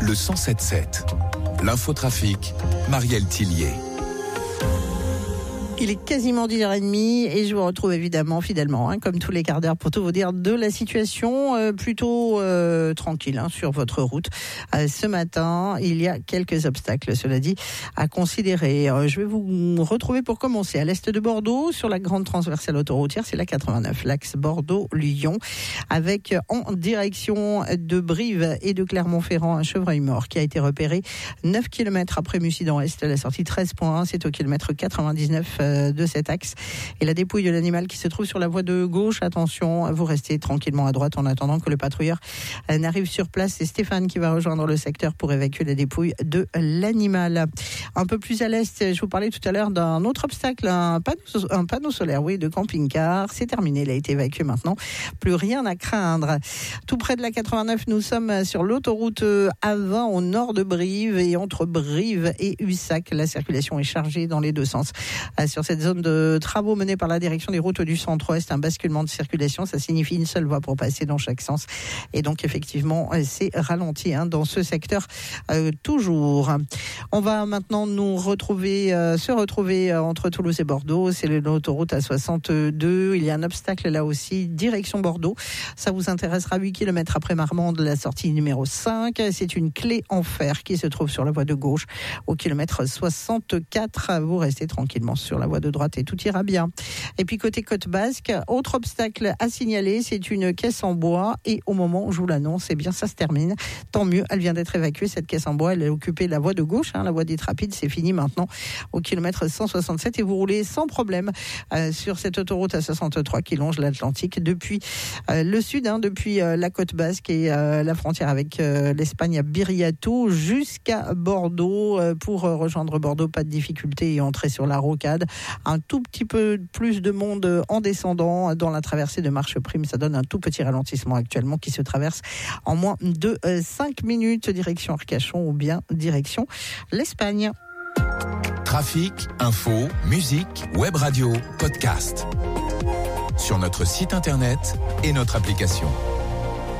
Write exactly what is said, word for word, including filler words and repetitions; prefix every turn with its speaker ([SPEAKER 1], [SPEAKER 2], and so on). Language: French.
[SPEAKER 1] le cent sept sept. L'infotrafic, Marielle Tillier.
[SPEAKER 2] Il est quasiment dix heures trente et je vous retrouve évidemment fidèlement, hein, comme tous les quarts d'heure, pour tout vous dire de la situation euh, plutôt euh, tranquille hein, sur votre route. Euh, ce matin, il y a quelques obstacles, cela dit, à considérer. Euh, je vais vous retrouver pour commencer à l'est de Bordeaux, sur la grande transversale autoroutière, c'est la quatre-vingt-neuf, l'axe Bordeaux-Lyon, avec en direction de Brive et de Clermont-Ferrand un chevreuil mort qui a été repéré neuf kilomètres après Mussidan-Est, la sortie treize point un, c'est au kilomètre quatre-vingt-dix-neuf de cet axe, et la dépouille de l'animal qui se trouve sur la voie de gauche. Attention, vous restez tranquillement à droite en attendant que le patrouilleur n'arrive sur place. C'est Stéphane qui va rejoindre le secteur pour évacuer la dépouille de l'animal. Un peu plus à l'est, je vous parlais tout à l'heure d'un autre obstacle, un panneau, un panneau solaire, oui, de camping-car. C'est terminé, il a été évacué maintenant. Plus rien à craindre. Tout près de la quatre-vingt-neuf, nous sommes sur l'autoroute A vingt au nord de Brive, et entre Brive et Ussac, la circulation est chargée dans les deux sens. Sur cette zone de travaux menée par la direction des routes du centre-ouest, un basculement de circulation, ça signifie une seule voie pour passer dans chaque sens. Et donc effectivement, c'est ralenti hein, dans ce secteur euh, toujours. On va maintenant nous retrouver, euh, se retrouver euh, entre Toulouse et Bordeaux. C'est l'autoroute A soixante-deux. Il y a un obstacle là aussi, direction Bordeaux. Ça vous intéressera, huit kilomètres après Marmande, la sortie numéro cinq. C'est une clé en fer qui se trouve sur la voie de gauche au kilomètre soixante-quatre. Vous restez tranquillement sur la voie de droite et tout ira bien. Et puis côté Côte Basque, autre obstacle à signaler, c'est une caisse en bois, et au moment où je vous l'annonce, eh bien ça se termine. Tant mieux, elle vient d'être évacuée, cette caisse en bois, elle a occupé la voie de gauche, hein, la voie dite rapide, c'est fini maintenant au kilomètre cent soixante-sept, et vous roulez sans problème euh, sur cette autoroute A soixante-trois qui longe l'Atlantique depuis euh, le sud, hein, depuis euh, la Côte Basque et euh, la frontière avec euh, l'Espagne à Biriatou jusqu'à Bordeaux. Euh, pour euh, rejoindre Bordeaux, pas de difficulté et entrer sur la rocade. Un tout petit peu plus de monde en descendant dans la traversée de Marcheprime. Ça donne un tout petit ralentissement actuellement qui se traverse en moins de cinq minutes, direction Arcachon ou bien direction l'Espagne.
[SPEAKER 1] Trafic, info, musique, web radio, podcast. Sur notre site internet et notre application.